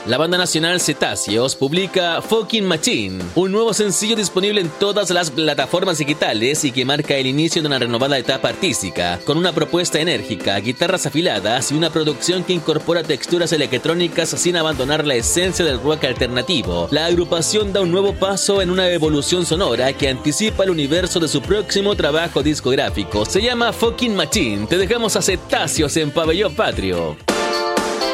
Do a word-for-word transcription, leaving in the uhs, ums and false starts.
La banda nacional Cetáceos publica Fucking Machine, un nuevo sencillo disponible en todas las plataformas digitales y que marca el inicio de una renovada etapa artística, con una propuesta enérgica, guitarras afiladas y una producción que incorpora texturas electrónicas sin abandonar la esencia del rock alternativo. La agrupación da un nuevo paso en una evolución sonora que anticipa el universo de su próximo trabajo discográfico. Se llama Fucking Machine. Te dejamos a Cetáceos en Pabellón Patrio.